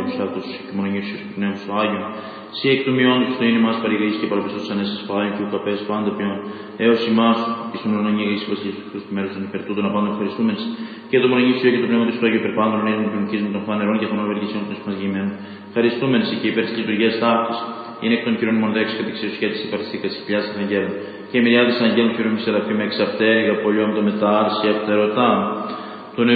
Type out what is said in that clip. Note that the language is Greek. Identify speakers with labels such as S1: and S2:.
S1: Θεός, άτος και μονογήσιος του Πνεύματος του Άγιον, σύ εκ του μειόντος του είναι μας παρηγρείς και παραπιστός ανέσης φάιων και ουκαπές πάντα ποιον, έως ημάς εις τον ουρανό γηγείς βασίλης του Χριστού μέρους των υπερτούτων απάντων ευχαριστούμενς και το μονογήσιο και το Πνεύματος του Άγιου υπερπάντων ένων των οικείς με των φανερών και των ευεργησιών των σπασγημένων. Ευχαριστούμενς και υπέρ της λειτουργίας ταύτης, είναι εκ των κυρών μονοδέξης κατεξιωσιά της υπαρστήκας της χιλιάδας αγγέλων και μυριάδες αγγέλων χειρομής εδαφή με εξαπτέρυγα πολιόμτο μετά άρση ευτερωτά.